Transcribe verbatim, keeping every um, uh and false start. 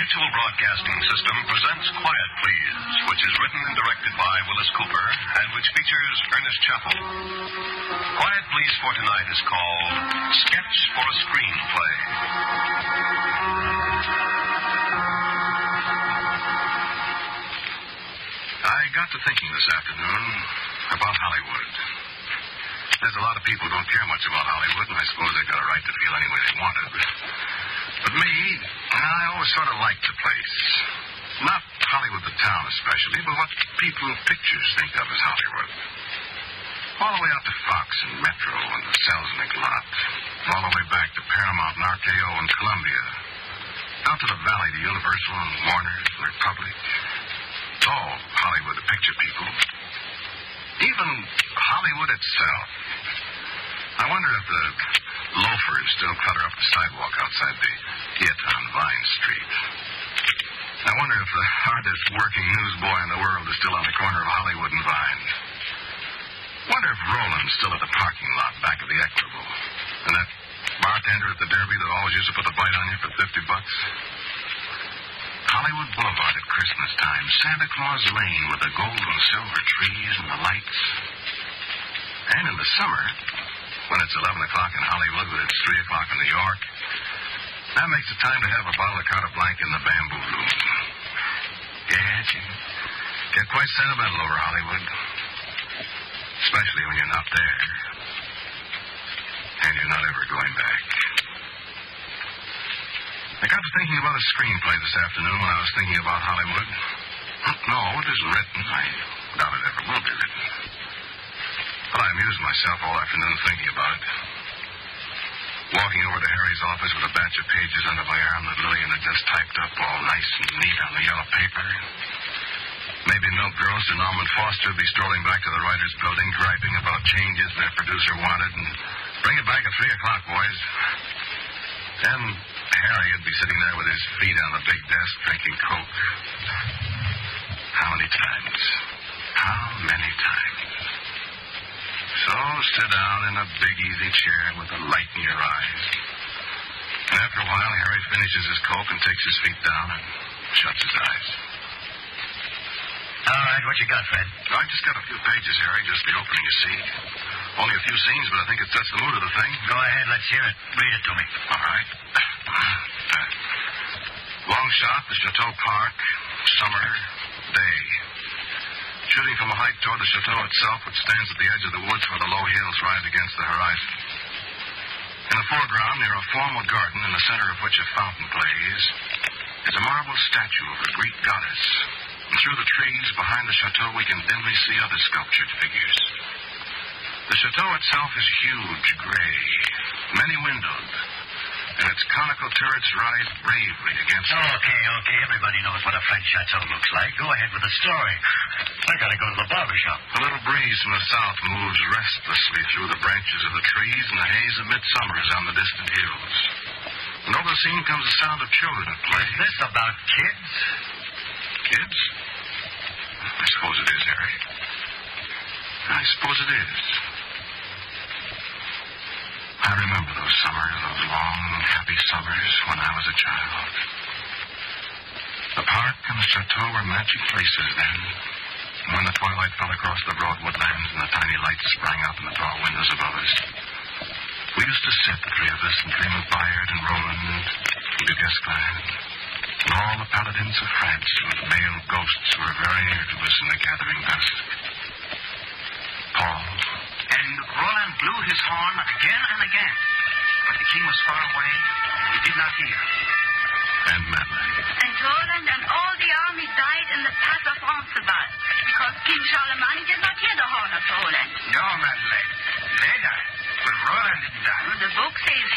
Mutual Broadcasting System presents Quiet Please, which is written and directed by Willis Cooper and which features Ernest Chappell. Quiet Please for tonight is called Sketch for a Screenplay. I got to thinking this afternoon about Hollywood. There's a lot of people who don't care much about Hollywood, and I suppose they got a right to feel any way they wanted. But me, I always sort of liked the place. Not Hollywood, the town especially, but what people in pictures think of as Hollywood. All the way out to Fox and Metro and the Selznick lot. All the way back to Paramount and R K O and Columbia. Out to the Valley to Universal and Warner's and Republic. Oh, Hollywood, the picture people. Even Hollywood itself. I wonder if the loafers still clutter up the sidewalk outside the It on Vine Street. I wonder if the hardest working newsboy in the world is still on the corner of Hollywood and Vine. Wonder if Roland's still at the parking lot back of the Equitable. And that bartender at the Derby that always used to put the bite on you for fifty bucks. Hollywood Boulevard at Christmas time. Santa Claus Lane with the gold and silver trees and the lights. And in the summer, when it's eleven o'clock in Hollywood, but it's three o'clock in New York, that makes it time to have a bottle of Carte Blanc in the bamboo room. Yes, you get quite sentimental over Hollywood. Especially when you're not there. And you're not ever going back. I got to thinking about a screenplay this afternoon when I was thinking about Hollywood. No, it isn't written. I doubt it ever will be written. But I amused myself all afternoon thinking about it. Walking over to Harry's office with a batch of pages under my arm that Lillian had just typed up all nice and neat on the yellow paper. Maybe Milt Gross and Norman Foster would be strolling back to the writers' building, griping about changes their producer wanted, and bring it back at three o'clock, boys. Then Harry would be sitting there with his feet on the big desk drinking Coke. How many times? How many times? So sit down in a big easy chair with a light in your eyes. And after a while, Harry finishes his Coke and takes his feet down and shuts his eyes. All right, what you got, Fred? I just got a few pages, Harry, just the opening, you see. Only a few scenes, but I think it sets the mood of the thing. Go ahead, let's hear it. Read it to me. All right. Long shot, the Chateau Park, summer, day. Shooting from a height toward the chateau itself, which stands at the edge of the woods where the low hills rise against the horizon. In the foreground, near a formal garden in the center of which a fountain plays, is a marble statue of a Greek goddess. And through the trees behind the chateau, we can dimly see other sculptured figures. The chateau itself is huge, gray, many-windowed, and its conical turrets rise bravely against... Okay, okay, everybody knows what a French chateau looks like. Go ahead with the story. I gotta go to the barber shop. A little breeze from the south moves restlessly through the branches of the trees, and the haze of midsummer is on the distant hills. And over the scene comes the sound of children at play. Is this about kids? Kids? I suppose it is, Harry. I suppose it is. I remember those summers, those long, happy summers when I was a child. The park and the chateau were magic places then. When the twilight fell across the broad woodlands and the tiny lights sprang up in the tall windows above us, we used to sit, the three of us, and dream of Bayard and Roland and Du Guesclin, and all the paladins of France with male ghosts who were very near to us in the gathering dusk. Paul. And Roland blew his horn again and again. But the king was far away. He did not hear. And Madeleine. And Roland and all the army died in the pass of Roncesvalles because King Charlemagne did not hear the horn of Roland. No, Madeleine. They died. But Roland didn't die. The book says